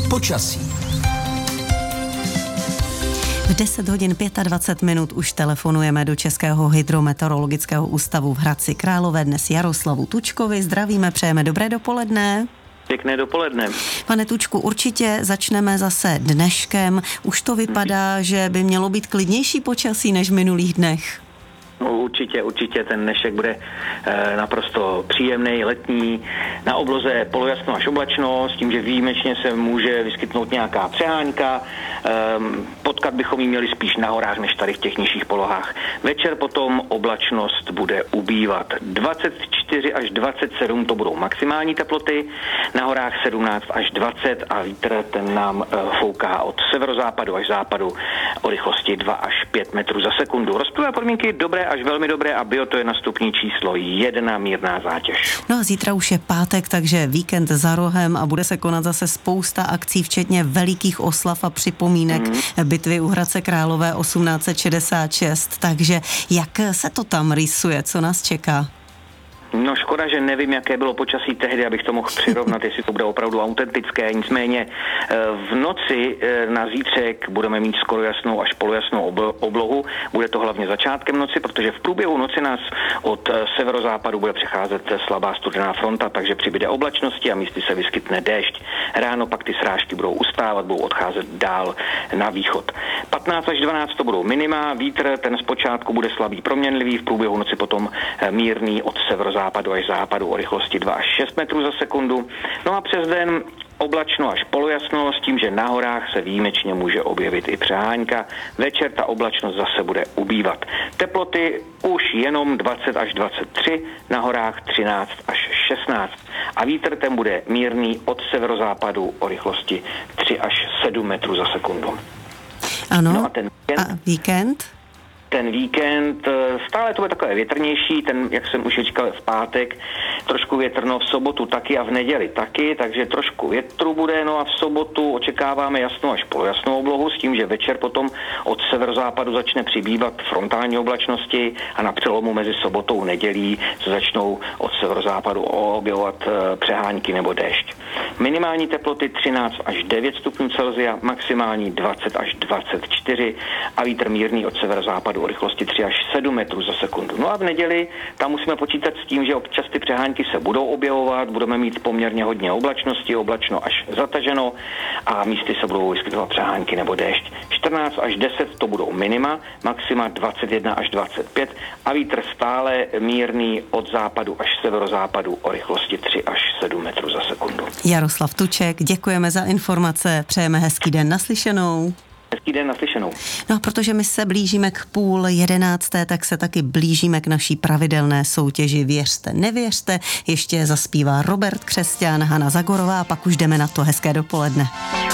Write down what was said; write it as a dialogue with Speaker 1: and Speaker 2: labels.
Speaker 1: Počasí.
Speaker 2: V 10 hodin 25 minut už telefonujeme do Českého hydrometeorologického ústavu v Hradci Králové dnes Jaroslavu Tučkovi. Zdravíme, přejeme dobré dopoledne.
Speaker 3: Pěkné dopoledne.
Speaker 2: Pane Tučku, určitě začneme zase dneškem. Už to vypadá, že by mělo být klidnější počasí než v minulých dnech.
Speaker 3: Určitě ten dnešek bude naprosto příjemný, letní. Na obloze polojasno až oblačno, s tím, že výjimečně se může vyskytnout nějaká přehánka. Potkat bychom ji měli spíš na horách, než tady v těch nižších polohách. Večer potom oblačnost bude ubývat. 24 až 27 to budou maximální teploty, na horách 17 až 20 a vítr ten nám fouká od severozápadu až západu o rychlosti 2 až 5 metrů za sekundu. Rozptylové podmínky dobré až velmi dobré a bio to je na stupni číslo 1, mírná zátěž.
Speaker 2: No a zítra už je pátek, takže víkend za rohem a bude se konat zase spousta akcí, včetně velikých oslav a připomínek bitvy u Hradce Králové 1866. Takže jak se to tam rýsuje, co nás čeká?
Speaker 3: No škoda, že nevím, jaké bylo počasí tehdy, abych to mohl přirovnat, jestli to bude opravdu autentické. Nicméně v noci na zítřek budeme mít skoro jasnou až polojasnou oblohu. Bude to hlavně začátkem noci, protože v průběhu noci nás od severozápadu bude přecházet slabá studená fronta, takže přibyde oblačnosti a místy se vyskytne déšť. Ráno pak ty srážky budou ustávat, budou odcházet dál na východ. 15 až 12 to budou minima, vítr ten zpočátku bude slabý proměnlivý, v průběhu noci potom mírný od severozápadu až západu o rychlosti 2 až 6 metrů za sekundu. No a přes den oblačno až polojasno s tím, že na horách se výjimečně může objevit i přehánka. Večer ta oblačnost zase bude ubývat. Teploty už jenom 20 až 23, na horách 13 až 16. A vítr ten bude mírný od severozápadu o rychlosti 3 až 7 metrů za sekundu.
Speaker 2: Ano,
Speaker 3: no a
Speaker 2: víkend?
Speaker 3: Ten víkend, stále to bude takové větrnější, ten, jak jsem už říkal, v pátek, trošku větrno, v sobotu taky a v neděli taky, takže trošku větru bude, no a v sobotu očekáváme jasnou až polojasnou oblohu, s tím, že večer potom od severozápadu začne přibývat frontální oblačnosti a na přelomu mezi sobotou a nedělí se začnou od severozápadu objevovat přehánky nebo déšť. Minimální teploty 13 až 9 stupňů Celsia, maximální 20 až 24 a vítr mírný od severozápadu o rychlosti 3 až 7 metrů za sekundu. No a v neděli tam musíme počítat s tím, že občas ty přehánky se budou objevovat, budeme mít poměrně hodně oblačnosti, oblačno až zataženo a místy se budou vyskytovat přehánky nebo déšť. 14 až 10 to budou minima, maxima 21 až 25 a vítr stále mírný od západu až severozápadu o rychlosti 3 až 7 metrů za sekundu.
Speaker 2: Jaroslav Tuček, děkujeme za informace, přejeme hezký den, naslyšenou.
Speaker 3: Hezký den, naslyšenou.
Speaker 2: No a protože my se blížíme k 10:30, tak se taky blížíme k naší pravidelné soutěži Věřte, nevěřte. Ještě zaspívá Robert Křesťan, Hana Zagorová a pak už jdeme na to. Hezké dopoledne.